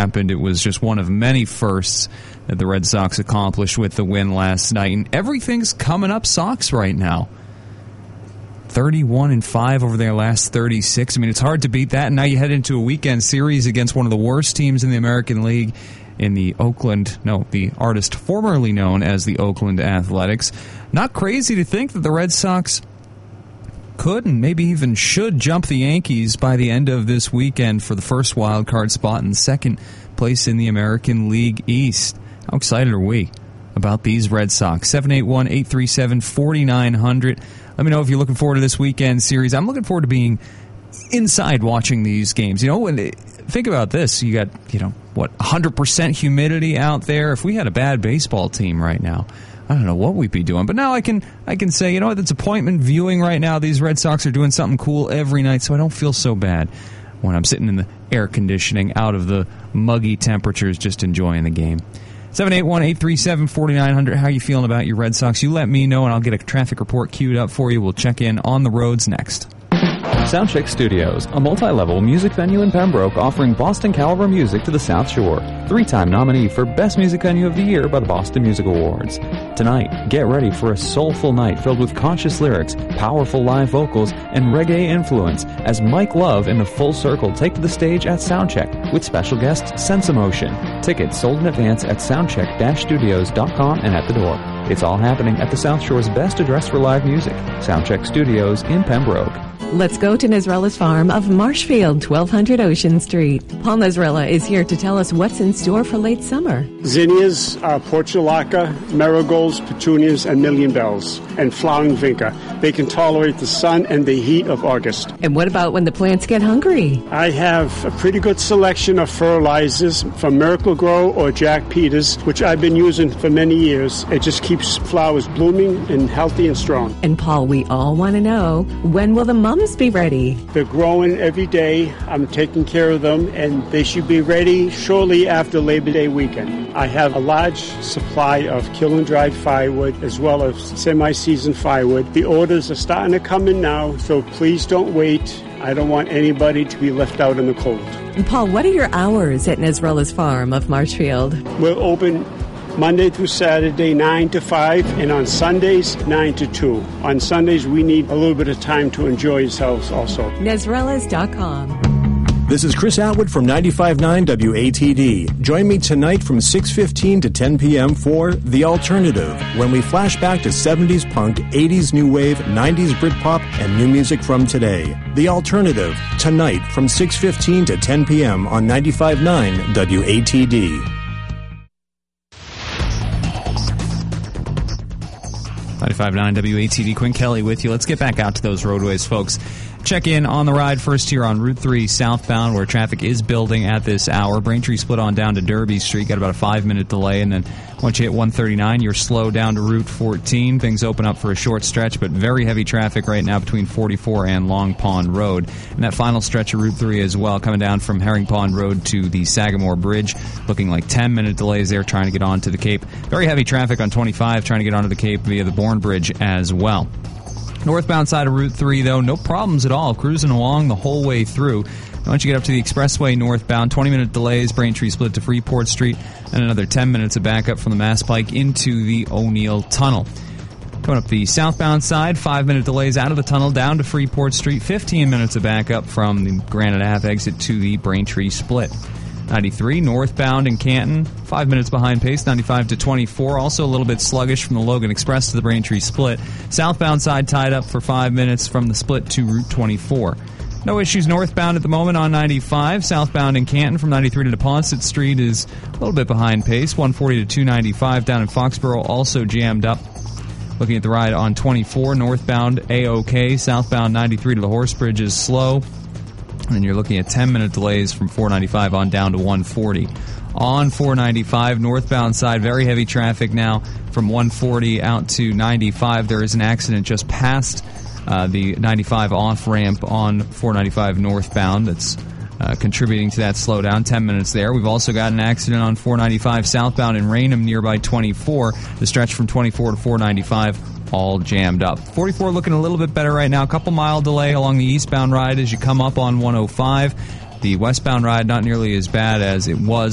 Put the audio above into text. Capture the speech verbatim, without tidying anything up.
happened. It was just one of many firsts that the Red Sox accomplished with the win last night. And everything's coming up Sox right now. thirty-one and five over their last thirty-six. I mean, it's hard to beat that. And now you head into a weekend series against one of the worst teams in the American League in the Oakland, no, the artist formerly known as the Oakland Athletics. Not crazy to think that the Red Sox could and maybe even should jump the Yankees by the end of this weekend for the first wild card spot and second place in the American League East. How excited are we about these Red Sox? seven eight one, eight three seven, four nine zero zero. Let me know if you're looking forward to this weekend series. I'm looking forward to being inside watching these games. You know, when they, think about this. You got, you know, what, one hundred percent humidity out there. If we had a bad baseball team right now, I don't know what we'd be doing. But now I can I can say, you know what, it's appointment viewing right now. These Red Sox are doing something cool every night, so I don't feel so bad when I'm sitting in the air conditioning out of the muggy temperatures just enjoying the game. seven eight one, eight three seven, four nine zero zero. How you feeling about your Red Sox? You let me know, and I'll get a traffic report queued up for you. We'll check in on the roads next. Soundcheck Studios, a multi-level music venue in Pembroke offering Boston-caliber music to the South Shore. Three-time nominee for Best Music Venue of the Year by the Boston Music Awards. Tonight, get ready for a soulful night filled with conscious lyrics, powerful live vocals, and reggae influence as Mike Love and the Full Circle take to the stage at Soundcheck with special guest Sense Emotion. Tickets sold in advance at soundcheck dash studios dot com and at the door. It's all happening at the South Shore's best address for live music, Soundcheck Studios in Pembroke. Let's go to Nasrella's farm of Marshfield, twelve hundred Ocean Street. Paul Nasrella is here to tell us what's in store for late summer. Zinnias, uh, portulaca, marigolds, petunias, and million bells, and flowering vinca. They can tolerate the sun and the heat of August. And what about when the plants get hungry? I have a pretty good selection of fertilizers from Miracle Grow or Jack Peters, which I've been using for many years. It just keeps flowers blooming and healthy and strong. And Paul, we all want to know, when will the mums be ready? They're growing every day. I'm taking care of them, and they should be ready shortly after Labor Day weekend. I have a large supply of kiln-dried firewood as well as semi-seasoned firewood. The orders are starting to come in now, so please don't wait. I don't want anybody to be left out in the cold. And Paul, what are your hours at Nasrella's farm of Marshfield? We're open Monday through Saturday, nine to five, and on Sundays, nine to two. On Sundays, we need a little bit of time to enjoy yourselves also. Nasrellas dot com. This is Chris Atwood from ninety-five point nine W A T D. Join me tonight from six fifteen to ten p.m. for The Alternative, when we flash back to seventies punk, eighties new wave, nineties Britpop, and new music from today. The Alternative, tonight from six fifteen to ten p.m. on ninety-five point nine W A T D. ninety-five point nine W A T D, Quinn Kelly with you. Let's get back out to those roadways, folks. Check in on the ride first here on Route three southbound, where traffic is building at this hour. Braintree split on down to Derby Street, got about a five-minute delay, and then once you hit one thirty-nine, you're slow down to Route fourteen. Things open up for a short stretch, but very heavy traffic right now between forty-four and Long Pond Road. And that final stretch of Route three as well, coming down from Herring Pond Road to the Sagamore Bridge, looking like ten-minute delays there trying to get onto the Cape. Very heavy traffic on twenty-five trying to get onto the Cape via the Bourne Bridge as well. Northbound side of Route three, though, no problems at all. Cruising along the whole way through. Once you get up to the expressway northbound, twenty-minute delays, Braintree split to Freeport Street, and another ten minutes of backup from the Mass Pike into the O'Neill Tunnel. Going up the southbound side, five-minute delays out of the tunnel down to Freeport Street, fifteen minutes of backup from the Granite Ave exit to the Braintree split. ninety-three northbound in Canton, five minutes behind pace, ninety-five to twenty-four. Also a little bit sluggish from the Logan Express to the Braintree split. Southbound side tied up for five minutes from the split to Route twenty-four. No issues northbound at the moment on ninety-five. Southbound in Canton from ninety-three to Neponset Street is a little bit behind pace, one forty to two ninety-five. Down in Foxborough, also jammed up. Looking at the ride on twenty-four, northbound A-OK. Southbound ninety-three to the Horse Bridge is slow. And then you're looking at ten-minute delays from four ninety-five on down to one forty. On four ninety-five, northbound side, very heavy traffic now from one forty out to ninety-five. There is an accident just past uh, the ninety-five off-ramp on four ninety-five northbound that's uh, contributing to that slowdown. ten minutes there. We've also got an accident on four ninety-five southbound in Raynham nearby twenty-four. The stretch from twenty-four to four ninety-five all jammed up. forty-four looking a little bit better right now. A couple mile delay along the eastbound ride as you come up on one oh five. The westbound ride not nearly as bad as it was